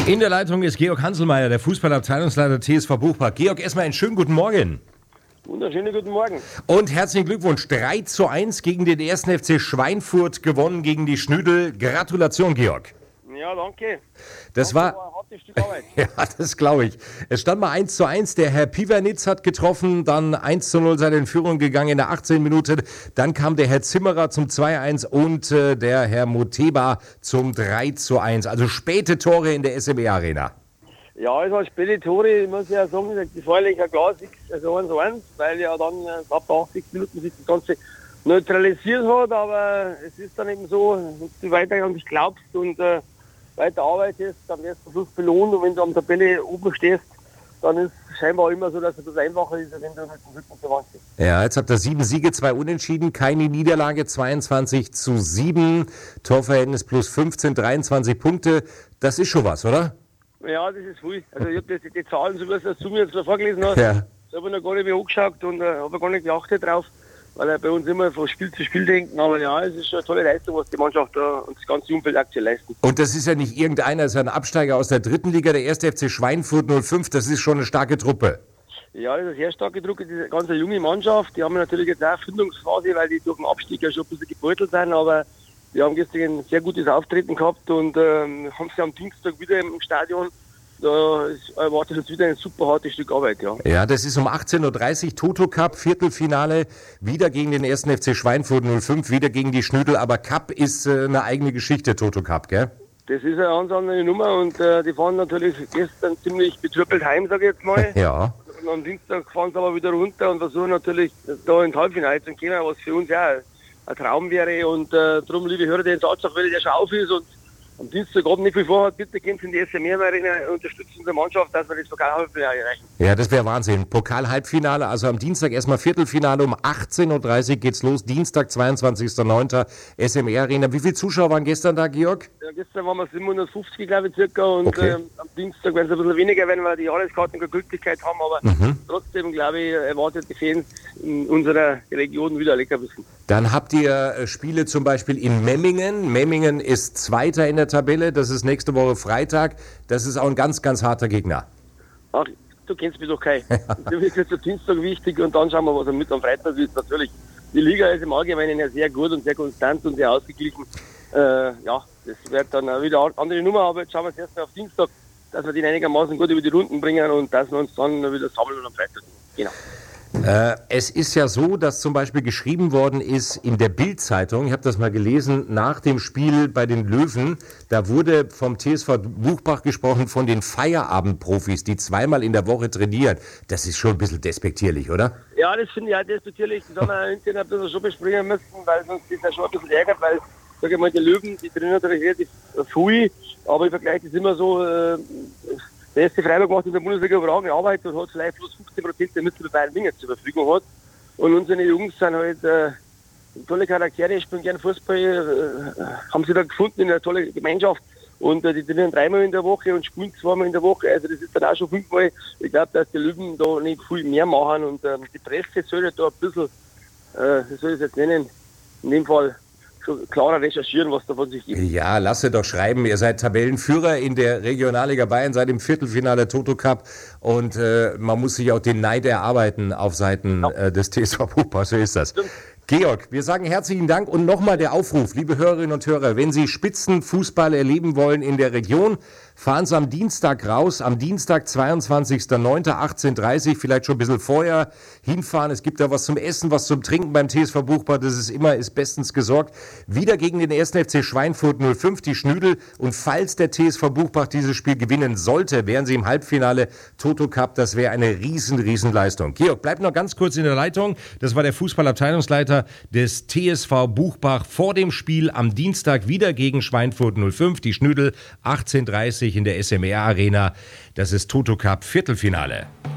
In der Leitung ist Georg Hanselmeier, der Fußballabteilungsleiter TSV Buchbach. Georg, erstmal einen schönen guten Morgen. Wunderschönen guten Morgen. Und herzlichen Glückwunsch. 3:1 gegen den 1. FC Schweinfurt gewonnen gegen die Schnüdel. Gratulation, Georg. Ja, danke. Das war ein hartes Stück Arbeit. Ja, das glaube ich. Es stand mal 1:1. Der Herr Piwernitz hat getroffen, dann 1:0 seid in Führung gegangen in der 18. Minute. Dann kam der Herr Zimmerer zum 2:1 und der Herr Moteba zum 3:1. Also späte Tore in der SME Arena. Ja, es war späte Tore, ich muss ja sagen, das war eigentlich ein klar 1:1, weil ja dann ab 80 Minuten sich das Ganze neutralisiert hat, aber es ist dann eben so, wenn du weiter an dich glaubst und weiter arbeitest, dann wirst du am Schluss belohnt und wenn du am Tabelle oben stehst, dann ist es scheinbar immer so, dass es das einfacher ist, wenn du mit dem Rücken zur Wand stehst. Ja, jetzt habt ihr 7 Siege, 2 Unentschieden, keine Niederlage, 22:7, Torverhältnis plus 15, 23 Punkte. Das ist schon was, oder? Ja, das ist viel. Also ich habe die Zahlen, so wie du mir jetzt vorgelesen hast, Ja. da habe ich noch gar nicht mehr angeschaut und habe gar nicht geachtet drauf, weil er bei uns immer von Spiel zu Spiel denken. Aber ja, es ist schon eine tolle Leistung, was die Mannschaft da und das ganze Umfeld aktuell leisten. Und das ist ja nicht irgendeiner, das ist ein Absteiger aus der 3. Liga, der 1. FC Schweinfurt 05, das ist schon eine starke Truppe. Ja, das ist eine sehr starke Truppe, diese ganz junge Mannschaft. Die haben natürlich jetzt auch eine Findungsphase, weil die durch den Abstieg ja schon ein bisschen gebeutelt sind, aber wir haben gestern ein sehr gutes Auftreten gehabt und haben sie am Dienstag wieder im Stadion. Da erwartet uns wieder ein super hartes Stück Arbeit, ja. Ja, das ist um 18:30 Uhr, Toto Cup, Viertelfinale, wieder gegen den 1. FC Schweinfurt 05, wieder gegen die Schnüdel, aber Cup ist eine eigene Geschichte, Toto Cup, gell? Das ist eine ganz andere Nummer und die fahren natürlich gestern ziemlich betrüppelt heim, sage ich jetzt mal. Ja. Und am Dienstag fahren sie aber wieder runter und versuchen natürlich da ins Halbfinale zu kommen, was für uns ja ein Traum wäre. Und darum, liebe Hörer, den Tatsache, wenn der schon auf ist und am Dienstagabend nicht viel vorhat, bitte gehen Sie in die SME Arena und unterstützen unsere Mannschaft, dass wir das Pokal-Halbfinale erreichen. Ja, das wäre Wahnsinn. Pokal-Halbfinale, also am Dienstag erstmal Viertelfinale, um 18:30 Uhr geht's los. Dienstag, 22.09. SME Arena. Wie viele Zuschauer waren gestern da, Georg? Ja, gestern waren wir 750, glaube ich, circa. Und Okay. am Dienstag werden es ein bisschen weniger werden, weil die Jahreskarten keine Gültigkeit haben. Aber trotzdem, glaube ich, erwartet die Fans in unserer Region wieder Leckerbissen. Dann habt ihr Spiele zum Beispiel in Memmingen. Memmingen ist Zweiter in der Tabelle. Das ist nächste Woche Freitag. Das ist auch ein ganz, ganz harter Gegner. Ach, du kennst mich doch kein. Du bist jetzt am Dienstag wichtig und dann schauen wir, was am Freitag ist. Natürlich, die Liga ist im Allgemeinen ja sehr gut und sehr konstant und sehr ausgeglichen. Ja, das wird dann auch wieder eine andere Nummer, aber jetzt schauen wir erst mal auf Dienstag, dass wir den einigermaßen gut über die Runden bringen und dass wir uns dann wieder sammeln und am Freitag. Genau. Es ist ja so, dass zum Beispiel geschrieben worden ist in der Bild-Zeitung, ich habe das mal gelesen, nach dem Spiel bei den Löwen, da wurde vom TSV Buchbach gesprochen von den Feierabendprofis, die 2-mal in der Woche trainieren. Das ist schon ein bisschen despektierlich, oder? Ja, das finde ich auch despektierlich. Das haben wir intern ein bisschen schon besprechen müssen, weil uns das ja schon ein bisschen ärgert, weil, sage ich mal, die Löwen, die trainieren natürlich relativ viel, aber ich vergleiche das immer so, der erste Freiburg macht in der Bundesliga überragende Arbeit und hat vielleicht bloß 15% der Mittel bei Bayern München zur Verfügung hat. Und unsere Jungs sind halt tolle Charaktere, spielen gerne Fußball, haben sie da gefunden in einer tollen Gemeinschaft. Und die trainieren 3-mal in der Woche und spielen 2-mal in der Woche. Also das ist dann auch schon 5-mal. Ich glaube, dass die Löwen da nicht viel mehr machen. Und die Presse soll da ein bisschen, wie soll ich es jetzt nennen, in dem Fall schon klarer recherchieren, was da von sich gibt. Ja, lasse doch schreiben. Ihr seid Tabellenführer in der Regionalliga Bayern, seid im Viertelfinale Toto Cup und man muss sich auch den Neid erarbeiten auf Seiten des TSV Buchbach. So ist das. Stimmt. Georg, wir sagen herzlichen Dank und nochmal der Aufruf, liebe Hörerinnen und Hörer, wenn Sie Spitzenfußball erleben wollen in der Region, fahren Sie am Dienstag raus, am Dienstag 22.09. 18:30 Uhr, vielleicht schon ein bisschen vorher hinfahren. Es gibt da was zum Essen, was zum Trinken beim TSV Buchbach, das ist bestens gesorgt. Wieder gegen den 1. FC Schweinfurt 05, die Schnüdel. Und falls der TSV Buchbach dieses Spiel gewinnen sollte, wären Sie im Halbfinale Toto Cup. Das wäre eine riesen Leistung. Georg, bleib noch ganz kurz in der Leitung. Das war der Fußballabteilungsleiter des TSV Buchbach vor dem Spiel am Dienstag wieder gegen Schweinfurt 05, die Schnüdel 18:30 in der SMR Arena. Das ist Toto Cup Viertelfinale.